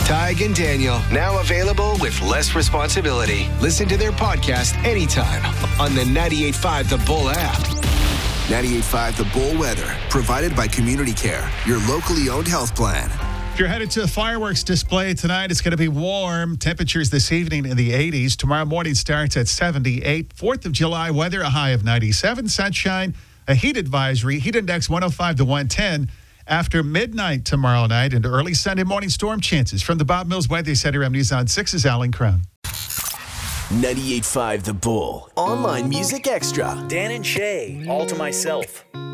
Tig and Daniel, now available with less responsibility. Listen to their podcast anytime on the 98.5 The Bull app. 98.5 The Bull weather, provided by Community Care, your locally owned health plan. If you're headed to a fireworks display tonight, it's going to be warm. Temperatures this evening in the 80s. Tomorrow morning starts at 78. 4th of July weather, a high of 97. Sunshine, a heat advisory. Heat index 105 to 110. After midnight tomorrow night and early Sunday morning storm chances. From the Bob Mills Weather Center, I'm News on 6's Alan Crown. 98.5 The Bull. Online Music Extra. Dan and Shay, All to Myself.